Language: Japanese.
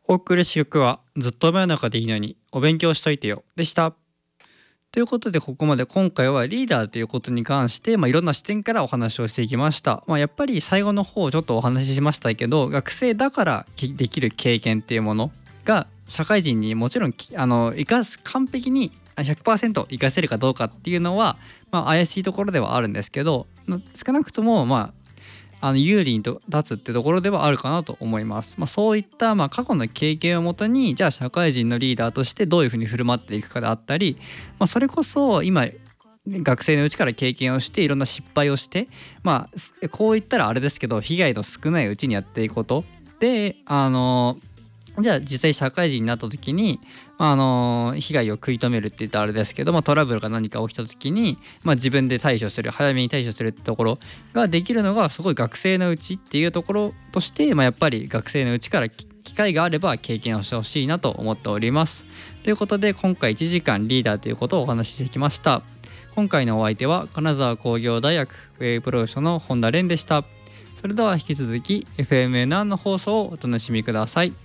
お送りし曲はずっと真夜中でいいのにお勉強しといてよでした。ということでここまで今回はリーダーということに関して、いろんな視点からお話をしていきました。やっぱり最後の方ちょっとお話ししましたけど、学生だからできる経験っていうものが社会人にもちろん生かす、完璧に100% 生かせるかどうかっていうのは、怪しいところではあるんですけど、少なくとも有利に立つってところではあるかなと思います。そういった過去の経験をもとに、じゃあ社会人のリーダーとしてどういうふうに振る舞っていくかであったり、それこそ今学生のうちから経験をしていろんな失敗をして、こう言ったらあれですけど被害の少ないうちにやっていくことで、じゃあ実際社会人になった時に、被害を食い止めるって言ったらあれですけど、トラブルが何か起きた時に、自分で対処する、早めに対処するってところができるのがすごい学生のうちっていうところとして、やっぱり学生のうちから機会があれば経験をしてほしいなと思っております。ということで今回1時間リーダーということをお話ししてきました。今回のお相手は金沢工業大学ウェイプロジェクトの本田蓮でした。それでは引き続き FMN の放送をお楽しみください。